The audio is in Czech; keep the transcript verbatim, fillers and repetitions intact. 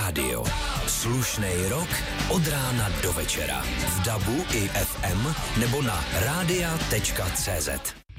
rádio. Slušnej rok od rána do večera. V dabu i ef em nebo na rádia tečka cé zet.